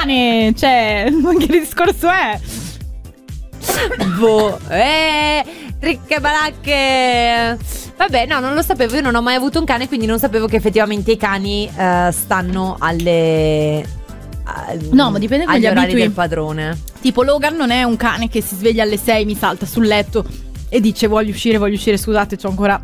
cane, cioè, che discorso è? Boh, tricche balacche. Vabbè, no, non lo sapevo, io non ho mai avuto un cane, quindi non sapevo che effettivamente i cani stanno no, ma dipende agli dagli orari abitui del padrone. Tipo Logan non è un cane che si sveglia alle 6, mi salta sul letto e dice voglio uscire, scusate, c'ho ancora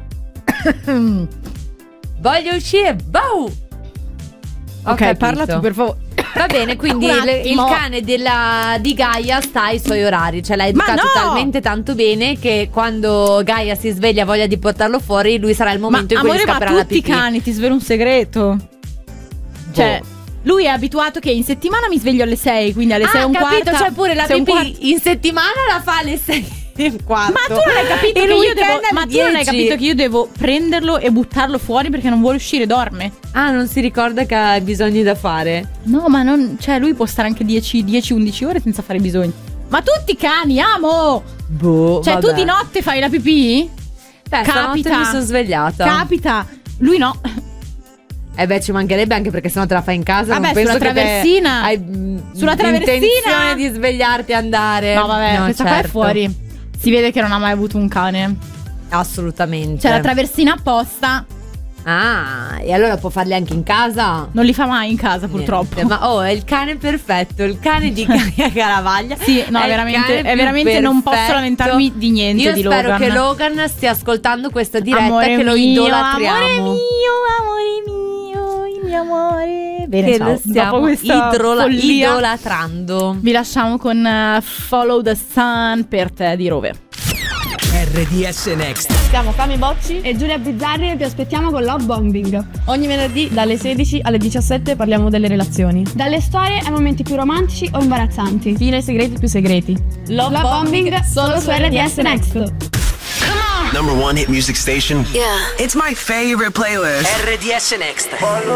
voglio uscire, boh. Ok, parla tu per favore. Va bene, quindi il cane di Gaia sta ai suoi orari. Cioè l'ha educato talmente tanto bene che quando Gaia si sveglia e voglia di portarlo fuori, lui sarà il momento in cui scapperà la pipì. Ma tutti i cani, ti svelo un segreto. Cioè lui è abituato che in settimana mi sveglio alle 6, quindi alle 6 e un quarto. Capito, cioè pure la pipì in settimana la fa alle 6 e un quarto. Ma tu non hai capito che io devo, ma tu non hai capito che io devo prenderlo e buttarlo fuori perché non vuole uscire, dorme. Ah, non si ricorda che ha bisogni da fare. No, ma non, cioè lui può stare anche 10-11 ore senza fare bisogni. Ma tutti i cani, amo. Boh, cioè vabbè. tu di notte fai la pipì? Capita, mi sono svegliata. Capita. Lui no. Ci mancherebbe, anche perché sennò te la fai in casa. Vabbè, non penso sulla traversina. Che sulla traversina. intenzione di svegliarti e andare. No, vabbè, questa qua è fuori. Si vede che non ha mai avuto un cane. Assolutamente. C'è la traversina apposta. Ah, e allora può farli anche in casa? Non li fa mai in casa, purtroppo. Niente, ma è il cane perfetto, il cane di Gaia Garavaglia. Sì, no, è veramente non posso lamentarmi di niente. Io di spero Logan. che Logan stia ascoltando questa diretta, amore che lo mio, idolatriamo. Amore mio, il mio amore. Bene, che ciao. lo stiamo idolatrando. Vi lasciamo con Follow the Sun per te di Rover. RDS Next. Siamo Cami Bocci e Giulia Bizzarri e vi aspettiamo con Love Bombing. Ogni venerdì dalle 16 alle 17 parliamo delle relazioni. Dalle storie ai momenti più romantici o imbarazzanti. Fino ai segreti più segreti. Love Bombing solo su RDS Next. Number one hit music station. Yeah. It's my favorite playlist. RDS Next.